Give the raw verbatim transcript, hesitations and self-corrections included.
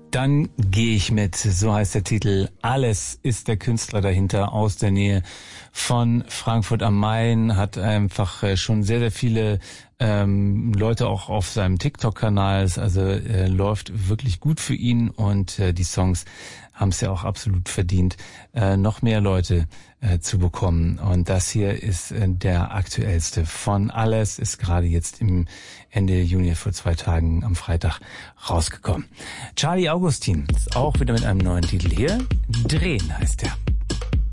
Dann gehe ich mit, so heißt der Titel. Alles ist der Künstler dahinter aus der Nähe von Frankfurt am Main, hat einfach schon sehr, sehr viele ähm, Leute auch auf seinem TikTok-Kanal, also äh, läuft wirklich gut für ihn und äh, die Songs haben es ja auch absolut verdient, äh, noch mehr Leute äh, zu bekommen. Und das hier ist äh, der aktuellste von Alles, ist gerade jetzt im Ende Juni vor zwei Tagen am Freitag rausgekommen. Charlie Augustin ist auch wieder mit einem neuen Titel hier. Drehen heißt der.